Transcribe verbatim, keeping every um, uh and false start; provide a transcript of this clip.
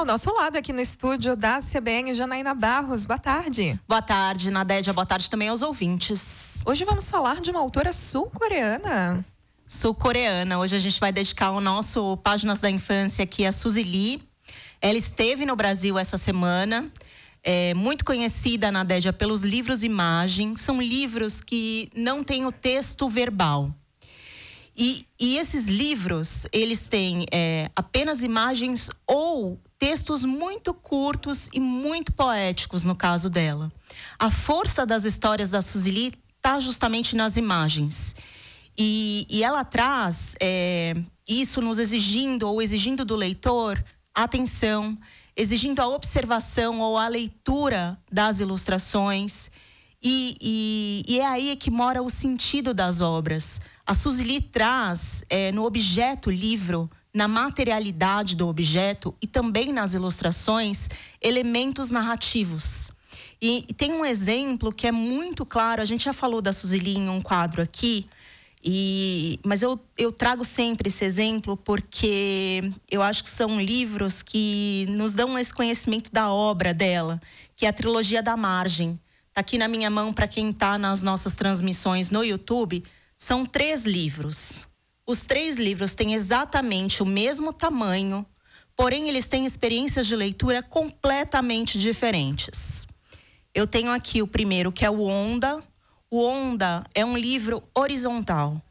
Ao nosso lado aqui no estúdio da C B N, Janaína Barros. Boa tarde. Boa tarde, Nadédia. Boa tarde também aos ouvintes. Hoje vamos falar de uma autora sul-coreana. Sul-coreana. Hoje a gente vai dedicar o nosso Páginas da Infância aqui a Suzy Lee. Ela esteve no Brasil essa semana. É muito conhecida, Nadédia, pelos livros imagem. São livros que não têm o texto verbal. E, e esses livros, eles têm é, apenas imagens ou textos muito curtos e muito poéticos, no caso dela. A força das histórias da Suzy Lee está justamente nas imagens. E, e ela traz é, isso nos exigindo ou exigindo do leitor atenção, exigindo a observação ou a leitura das ilustrações. E, e, e é aí que mora o sentido das obras. A Suzy Lee traz é, no objeto livro, na materialidade do objeto e também nas ilustrações, elementos narrativos. E, e tem um exemplo que é muito claro, a gente já falou da Suzy Lee em um quadro aqui, e, mas eu, eu trago sempre esse exemplo porque eu acho que são livros que nos dão esse conhecimento da obra dela, que é a trilogia da Margem. Está aqui na minha mão para quem está nas nossas transmissões no YouTube. São três livros. Os três livros têm exatamente o mesmo tamanho, porém eles têm experiências de leitura completamente diferentes. Eu tenho aqui o primeiro, que é o Onda. O Onda é um livro horizontal.